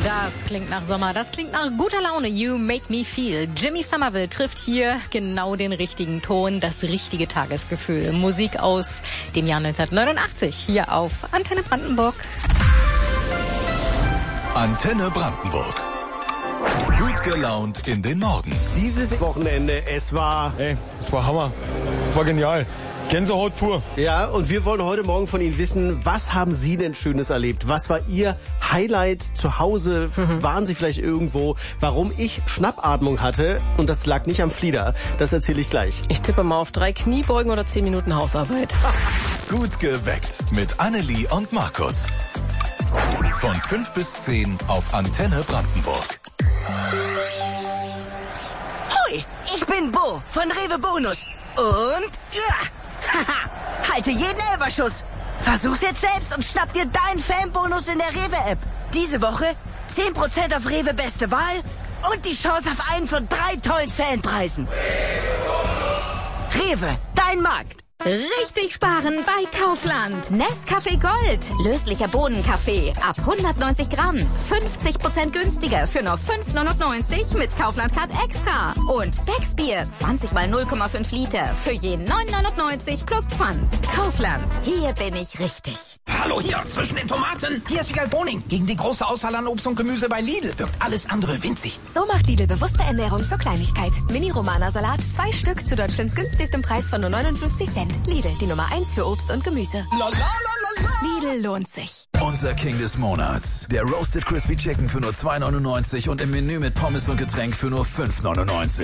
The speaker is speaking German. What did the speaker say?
Das klingt nach Sommer, das klingt nach guter Laune. You make me feel. Jimmy Somerville trifft hier genau den richtigen Ton, das richtige Tagesgefühl. Musik aus dem Jahr 1989 hier auf Antenne Brandenburg. Antenne Brandenburg. Gut gelaunt in den Morgen. Dieses Wochenende, es war Hammer. Es war genial. Gänsehaut pur. Ja, und wir wollen heute Morgen von Ihnen wissen, was haben Sie denn Schönes erlebt? Was war Ihr Highlight zu Hause? Waren Sie vielleicht irgendwo? Warum ich Schnappatmung hatte? Und das lag nicht am Flieder. Das erzähle ich gleich. Ich tippe mal auf 3 Kniebeugen oder 10 Minuten Hausarbeit. Gut geweckt mit Annelie und Markus. Von 5 bis 10 auf Antenne Brandenburg. Hoi, ich bin Bo von Rewe Bonus. Und halte jeden Elberschuss. Versuch's jetzt selbst und schnapp dir deinen Fanbonus in der Rewe-App. Diese Woche 10% auf Rewe Beste Wahl und die Chance auf einen von 3 tollen Fanpreisen. Rewe, dein Markt. Richtig sparen bei Kaufland. Nescafé Gold. Löslicher Bohnenkaffee. Ab 190 Gramm. 50% günstiger für nur 5,99 mit Kaufland-Card Extra. Und Becksbier. 20 mal 0,5 Liter. Für jeden 9,99 plus Pfand. Kaufland. Hier bin ich richtig. Hallo hier zwischen den Tomaten. Hier ist Wiegald Boning. Gegen die große Auswahl an Obst und Gemüse bei Lidl wirkt alles andere winzig. So macht Lidl bewusste Ernährung zur Kleinigkeit. Mini-Romana-Salat, 2 Stück zu Deutschlands günstigstem Preis von nur 59 Cent. Lidl, die Nummer 1 für Obst und Gemüse. Lidl lohnt sich. Unser King des Monats. Der Roasted Crispy Chicken für nur 2,99 und im Menü mit Pommes und Getränk für nur 5,99.